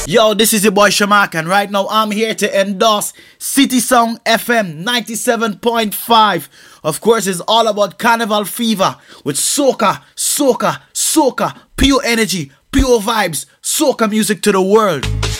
Yo, this is your boy Shamak, and right now I'm here to endorse City Song FM 97.5. Of course, it's all about Carnival Fever with soca, soca, soca, pure energy, pure vibes, soca music to the world.